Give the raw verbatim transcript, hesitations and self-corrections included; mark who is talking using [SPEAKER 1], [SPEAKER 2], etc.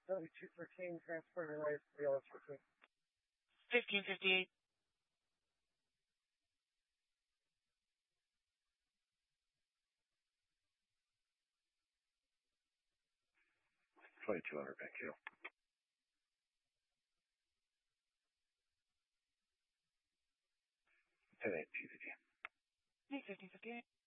[SPEAKER 1] W two thirteen, transport relays, three L S fourteen.
[SPEAKER 2] fifteen fifty-eight.
[SPEAKER 3] twenty-two hundred, thank you. ten eight, T C T.
[SPEAKER 2] fifteen fifty-eight.